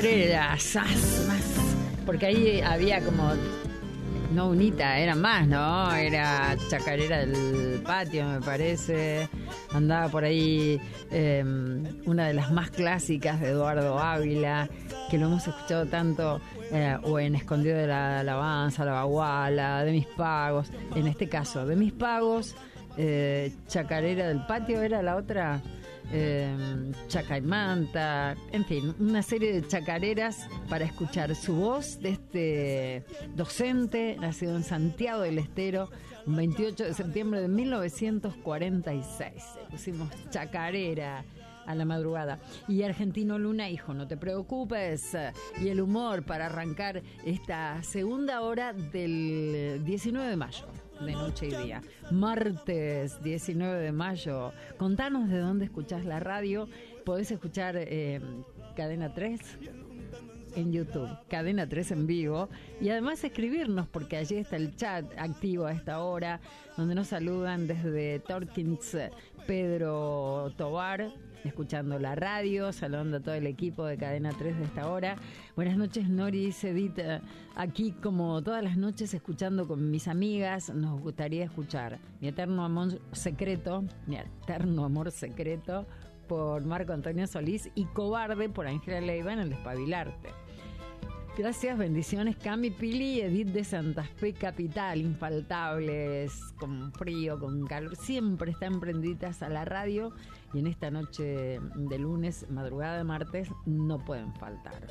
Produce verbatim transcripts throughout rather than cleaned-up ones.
chacareras, as, más, porque ahí había como, no unita, era más, ¿no? Era chacarera del patio, me parece. Andaba por ahí eh, una de las más clásicas de Eduardo Ávila, que lo hemos escuchado tanto, eh, o en Escondido de la Alabanza, La Baguala, De Mis Pagos. En este caso, De Mis Pagos, eh, Chacarera del Patio era la otra. Eh, Chacaimanta, en fin, una serie de chacareras para escuchar su voz de este docente nacido en Santiago del Estero un veintiocho de septiembre de mil novecientos cuarenta y seis. Pusimos chacarera a la madrugada. Y Argentino Luna, hijo, no te preocupes. Y el humor para arrancar esta segunda hora del diecinueve de mayo. De noche y día. Martes diecinueve de mayo. Contanos de dónde escuchás la radio. Podés escuchar eh, Cadena tres en YouTube, Cadena tres en vivo, y además escribirnos, porque allí está el chat activo a esta hora, donde nos saludan desde Torkins, Pedro Tobar, escuchando la radio, saludando a todo el equipo de Cadena tres de esta hora. Buenas noches, Nori, dice Edith, aquí como todas las noches escuchando con mis amigas. Nos gustaría escuchar Mi Eterno Amor Secreto, Mi Eterno Amor Secreto por Marco Antonio Solís y Cobarde por Ángela Leiva en El Despabilarte. Gracias, bendiciones, Cami, Pili y Edith de Santa Fe Capital, infaltables, con frío, con calor, siempre están prendidas a la radio, y en esta noche de lunes, madrugada de martes, no pueden faltar.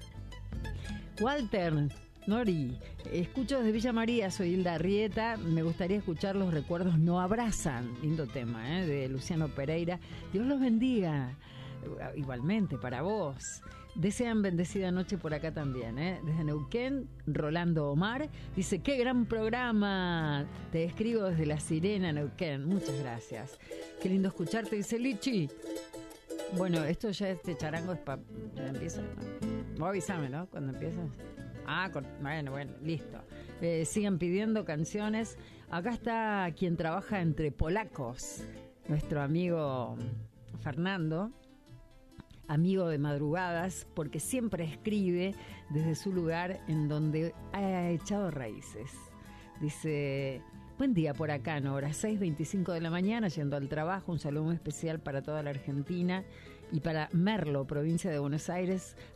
Walter, Nori, escucho desde Villa María, soy Hilda Arrieta, me gustaría escuchar Los Recuerdos No Abrazan, lindo tema, ¿eh? De Luciano Pereira. Dios los bendiga, igualmente para vos. Desean bendecida noche por acá también, ¿eh? Desde Neuquén, Rolando Omar dice, qué gran programa, te escribo desde La Sirena, Neuquén, muchas gracias. Qué lindo escucharte, dice Lichi. Bueno, esto ya, este charango es para... empieza, ¿no? Vos avísame, ¿no? Cuando empiezas. Ah, con, bueno, bueno, listo. Eh, sigan pidiendo canciones. Acá está quien trabaja entre polacos, nuestro amigo Fernando, amigo de madrugadas, porque siempre escribe desde su lugar en donde ha echado raíces. Dice, buen día por acá, Nora, seis veinticinco de la mañana, yendo al trabajo, un saludo muy especial para toda la Argentina y para Merlo, provincia de Buenos Aires.